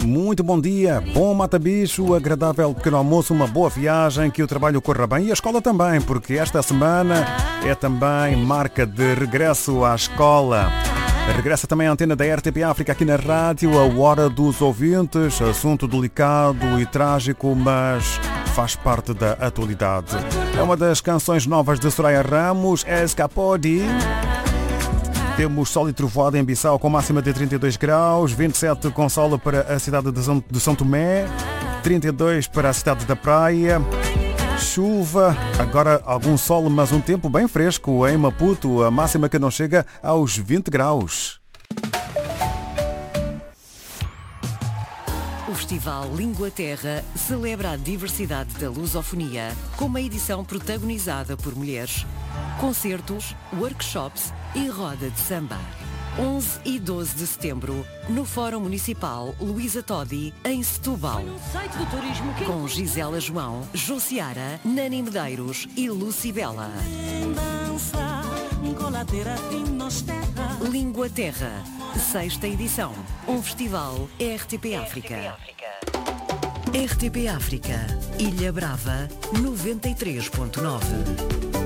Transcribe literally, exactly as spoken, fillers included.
Muito bom dia, bom mata-bicho, agradável pequeno almoço, uma boa viagem, que o trabalho corra bem e a escola também, porque esta semana é também marca de regresso à escola. Regressa também a antena da R T P África aqui na rádio, a Hora dos Ouvintes, assunto delicado e trágico, mas faz parte da atualidade. É uma das canções novas de Soraya Ramos, Escapodi. Temos sol e trovoada em Bissau com máxima de trinta e dois graus, vinte e sete com sol para a cidade de São, de São Tomé, trinta e dois para a cidade da Praia, chuva, agora algum sol, mas um tempo bem fresco em Maputo, a máxima que não chega aos vinte graus. O Festival Língua Terra celebra a diversidade da lusofonia com uma edição protagonizada por mulheres. Concertos, workshops e roda de samba. onze e doze de setembro, no Fórum Municipal Luísa Todi, em Setúbal. Com Gisela João, Josiara, Nani Medeiros e Lucibela. Língua Terra, sexta edição. Um festival R T P África. R T P África, Ilha Brava, noventa e três ponto nove.